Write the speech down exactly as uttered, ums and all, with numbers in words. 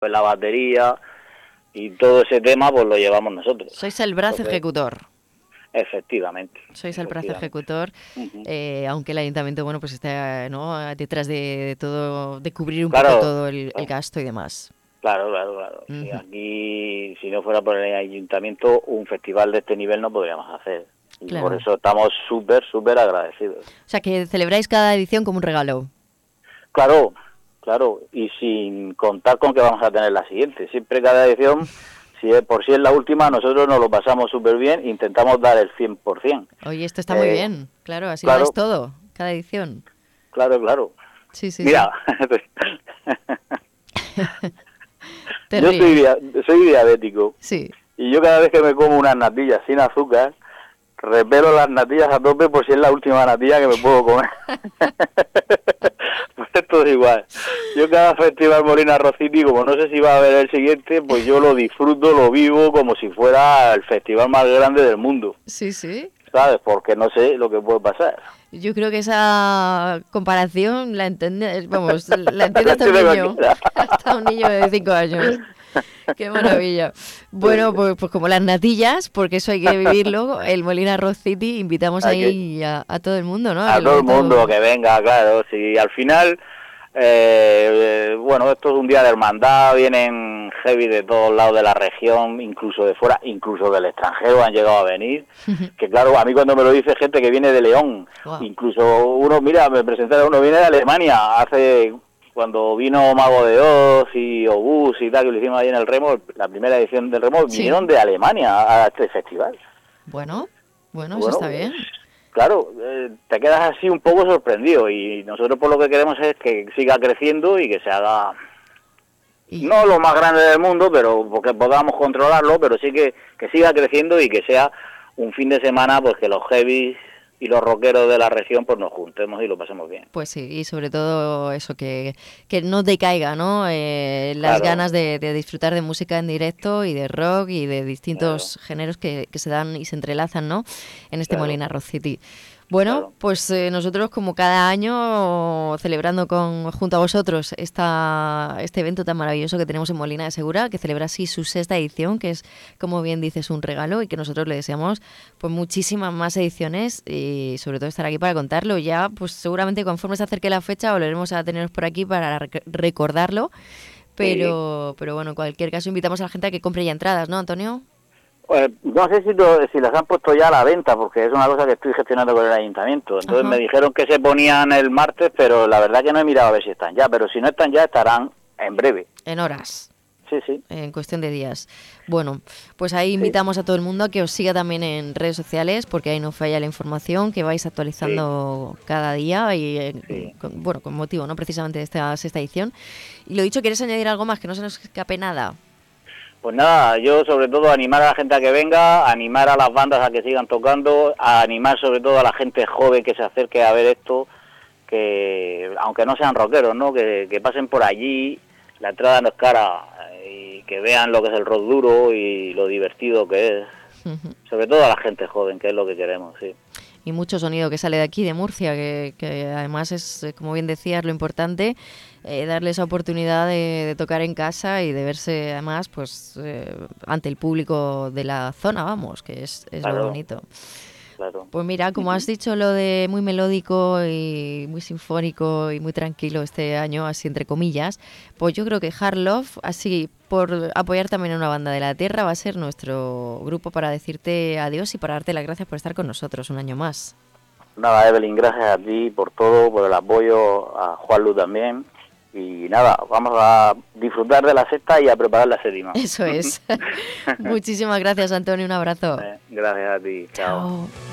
la batería y todo ese tema pues lo llevamos nosotros. Sois el brazo Entonces, ejecutor. Efectivamente. Sois el efectivamente. brazo ejecutor, uh-huh. eh, aunque el ayuntamiento, bueno, pues está, ¿no?, detrás de, de todo, de cubrir un claro, poco todo el, claro. el gasto y demás. Claro, claro, claro. Uh-huh. Sí, aquí, si no fuera por el ayuntamiento, un festival de este nivel no podríamos hacer. Y claro. Por eso estamos súper, súper agradecidos. O sea, que celebráis cada edición como un regalo. Claro, claro, y sin contar con que vamos a tener la siguiente. Siempre cada edición, si es por si es la última, nosotros nos lo pasamos súper bien, intentamos dar el cien por ciento. Oye, esto está eh, muy bien, claro, así claro, lo das todo, cada edición. Claro, claro. Sí, sí, Mira, sí. yo soy, dia- soy diabético. Sí. Y yo cada vez que me como unas natillas sin azúcar, repelo las natillas a tope por si es la última natilla que me puedo comer. Pues esto es igual. Yo cada festival Molina Rock City, como no sé si va a haber el siguiente, pues yo lo disfruto, lo vivo como si fuera el festival más grande del mundo. Sí, sí. ¿Sabes? Porque no sé lo que puede pasar. Yo creo que esa comparación la entiende, vamos, la entiende hasta un niño, hasta un niño de cinco años. Qué maravilla. Bueno, pues, pues como las natillas, porque eso hay que vivirlo, el Molina Rock City, invitamos Aquí, ahí a, a todo el mundo, ¿no? A, a todo el mundo todo... que venga, claro. Si al final, eh, eh, bueno, esto es un día de hermandad, vienen heavy de todos lados de la región, incluso de fuera, incluso del extranjero han llegado a venir. Que claro, a mí cuando me lo dice gente que viene de León, wow. Incluso uno, mira, me presentaron, uno viene de Alemania, hace... Cuando vino Mago de Oz y Obús y tal, que lo hicimos ahí en el Remo, la primera edición del Remo, sí. Vinieron de Alemania a este festival. Bueno, bueno, bueno eso está bien. Claro, eh, te quedas así un poco sorprendido y nosotros por lo que queremos es que siga creciendo y que se haga, y... no lo más grande del mundo, pero porque podamos controlarlo, pero sí que, que siga creciendo y que sea un fin de semana pues que los heavies y los rockeros de la región pues nos juntemos y lo pasemos bien. Pues sí, y sobre todo eso, que, que no decaiga, ¿no? Eh, las claro. ganas de, de disfrutar de música en directo y de rock y de distintos claro. géneros que, que se dan y se entrelazan, ¿no? En este claro. Molina Rock City. Bueno, claro. pues eh, nosotros como cada año celebrando con junto a vosotros esta, este evento tan maravilloso que tenemos en Molina de Segura, que celebra así su sexta edición, que es, como bien dices, un regalo y que nosotros le deseamos pues muchísimas más ediciones y sobre todo estar aquí para contarlo. Ya pues seguramente conforme se acerque la fecha volveremos a teneros por aquí para rec- recordarlo, pero, sí. pero bueno, en cualquier caso invitamos a la gente a que compre ya entradas, ¿no, Antonio? Pues no sé si, lo, si las han puesto ya a la venta, porque es una cosa que estoy gestionando con el ayuntamiento. Entonces Ajá. me dijeron que se ponían el martes, pero la verdad que no he mirado a ver si están ya. Pero si no están ya, estarán en breve. En horas. Sí, sí. En cuestión de días. Bueno, pues ahí invitamos sí. a todo el mundo a que os siga también en redes sociales, porque ahí no falla la información, que vais actualizando sí. cada día y sí. con, bueno, con motivo, ¿no? Precisamente de esta sexta edición. Y lo dicho, ¿quieres añadir algo más? Que no se nos escape nada. Pues nada, yo sobre todo animar a la gente a que venga, animar a las bandas a que sigan tocando, a animar sobre todo a la gente joven que se acerque a ver esto, que aunque no sean rockeros, ¿no? Que, que pasen por allí, la entrada no es cara, y que vean lo que es el rock duro y lo divertido que es, uh-huh. sobre todo a la gente joven, que es lo que queremos, sí. Y mucho sonido que sale de aquí, de Murcia, que, que además es, como bien decías, lo importante, eh, darle esa oportunidad de, de tocar en casa y de verse además pues eh, ante el público de la zona, vamos, que es, es claro. lo bonito. Claro. Pues mira, como has dicho lo de muy melódico y muy sinfónico y muy tranquilo este año, así entre comillas, pues yo creo que Hard Love, así por apoyar también a una banda de la tierra, va a ser nuestro grupo para decirte adiós y para darte las gracias por estar con nosotros un año más. Nada, Evelyn, gracias a ti por todo, por el apoyo, a Juanlu también. Y nada, vamos a disfrutar de la sexta y a preparar la séptima. Eso es. Muchísimas gracias, Antonio, un abrazo. Eh, gracias a ti, chao. Chao.